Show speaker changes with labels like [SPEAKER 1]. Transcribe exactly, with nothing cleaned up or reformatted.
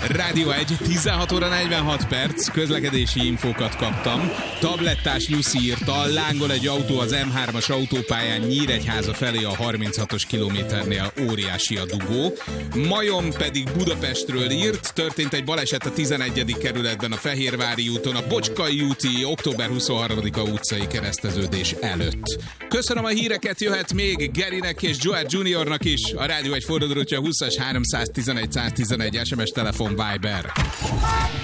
[SPEAKER 1] Rádió egy, tizenhat óra negyvenhat perc, közlekedési infókat kaptam. Tablettás Nyuszi írta, lángol egy autó az em hármas autópályán Nyíregyháza felé a harminchatos kilométernél, óriási a dugó. Majom pedig Budapestről írt, történt egy baleset a tizenegyedik kerületben a Fehérvári úton, a Bocskai úti október huszonharmadika utcai kereszteződés előtt. Köszönöm a híreket, jöhet még Gerinek és Joe Juniornak is. A Rádió egy fordulódrótja húszas háromszáztizenegy száztizenegy es em es telefon Viber.